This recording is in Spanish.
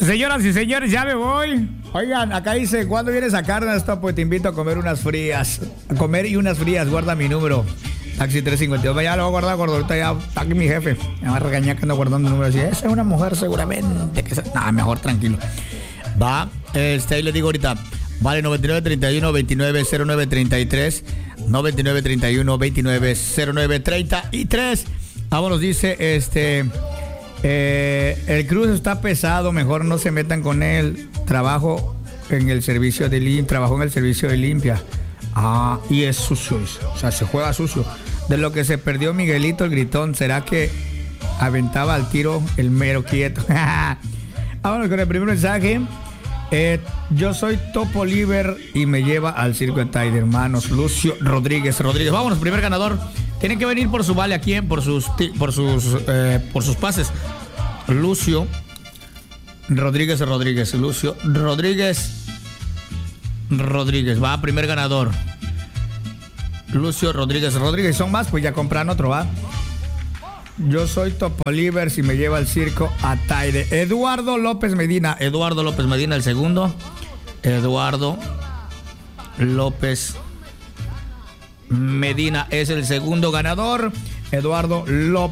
Señoras y señores, ya me voy. Oigan, acá dice, ¿cuándo vienes a Cárdenas? Pues te invito a comer unas frías. A comer y unas frías, guarda mi número. Taxi 352. Ya lo voy a guardar, gordo. Ahorita ya está aquí mi jefe. Me va a regañar que ando guardando el número así. Esa es una mujer seguramente. Mejor tranquilo. Va, ahí le digo ahorita. Vale, 9931-290933. 9931-290933. Vámonos, dice, el Cruz está pesado, mejor no se metan con él. Trabajó en el servicio de limpia. Y es sucio, o sea, se juega sucio. De lo que se perdió Miguelito el gritón, ¿será que aventaba al tiro el mero quieto? Vámonos con el primer mensaje. Yo soy Topo Liver y me lleva al circo de Tide, hermanos. Lucio Rodríguez. Vámonos, primer ganador. Tienen que venir por su vale aquí, por sus pases. Lucio Rodríguez. Lucio Rodríguez. Va, primer ganador. Lucio Rodríguez. Son más, pues ya compran otro, va. Yo soy Topo Liver y me lleva al circo a Taide. Eduardo López Medina, el segundo. Eduardo López Medina es el segundo ganador. Eduardo López